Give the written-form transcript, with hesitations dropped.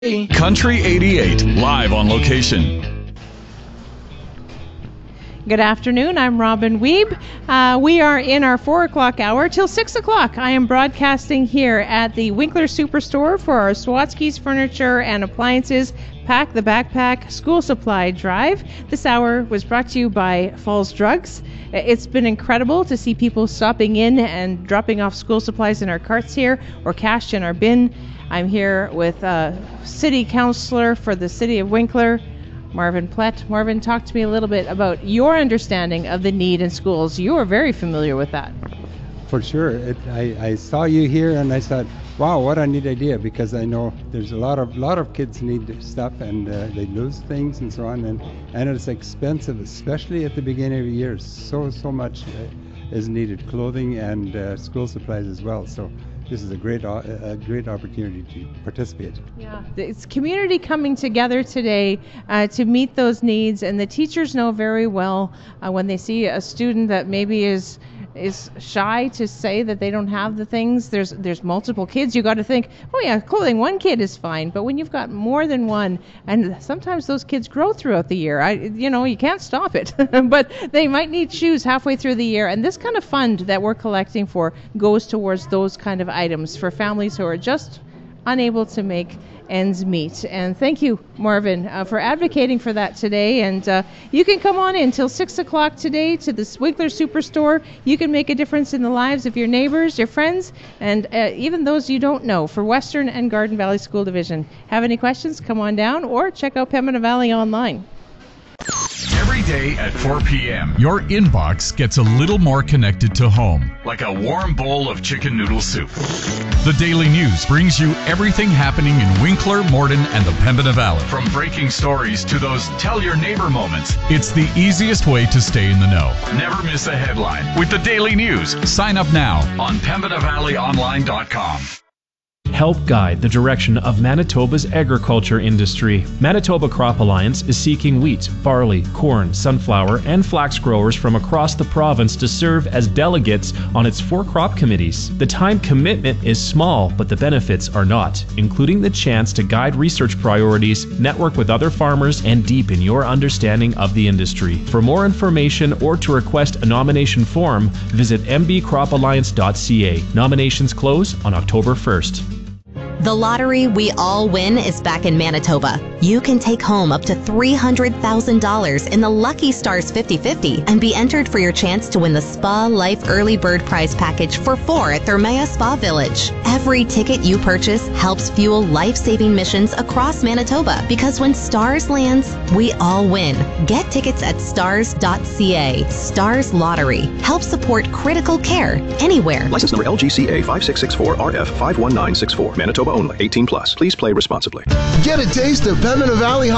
Country 88, live on location. Good afternoon. I'm Robin Wiebe. We are in our 4 o'clock hour till 6 o'clock. I am broadcasting here at the Winkler Superstore for our Swatsky's Furniture and Appliances Pack the Backpack School Supply Drive. This hour was brought to you by Falls Drugs. It's been incredible to see people stopping in and dropping off school supplies in our carts here or cash in our bin. I'm here with City Councillor for the City of Winkler, Marvin Plett. Marvin, talk to me a little bit about your understanding of the need in schools. You are very familiar with that. For sure. I saw you here and I thought, wow, what a neat idea, because I know there's a lot of kids need stuff and they lose things and so on, and it's expensive, especially at the beginning of the year. So much is needed, clothing and school supplies as well. So this is a great opportunity to participate. Yeah, it's community coming together today to meet those needs, and the teachers know very well when they see a student that maybe is shy to say that they don't have the things. There's multiple kids. You got to think, oh yeah, clothing, one kid is fine, but when you've got more than one, and sometimes those kids grow throughout the year. You can't stop it, but they might need shoes halfway through the year, and this kind of fund that we're collecting for goes towards those kind of items for families who are just unable to make ends meet. And thank you, Marvin, for advocating for that today. And you can come on in till 6 o'clock today to the Winkler Superstore. You can make a difference in the lives of your neighbors, your friends, and even those you don't know for Western and Garden Valley School Division. Have any questions? Come on down or check out Pembina Valley online. Every day at 4 p.m., your inbox gets a little more connected to home, like a warm bowl of chicken noodle soup. The Daily News brings you everything happening in Winkler, Morden, and the Pembina Valley. From breaking stories to those tell your neighbor moments, it's the easiest way to stay in the know. Never miss a headline with the Daily News. Sign up now on PembinaValleyOnline.com. Help guide the direction of Manitoba's agriculture industry. Manitoba Crop Alliance is seeking wheat, barley, corn, sunflower, and flax growers from across the province to serve as delegates on its 4 crop committees. The time commitment is small, but the benefits are not, including the chance to guide research priorities, network with other farmers, and deepen your understanding of the industry. For more information or to request a nomination form, visit mbcropalliance.ca. Nominations close on October 1st. The lottery we all win is back in Manitoba. You can take home up to $300,000 in the Lucky Stars 50/50 and be entered for your chance to win the Spa Life Early Bird Prize Package for 4 at Thermea Spa Village. Every ticket you purchase helps fuel life-saving missions across Manitoba, because when Stars lands, we all win. Get tickets at stars.ca. Stars Lottery. Help support critical care anywhere. License number LGCA 5664RF 51964. Manitoba only. 18 plus. Please play responsibly. Get a taste of Pembina Valley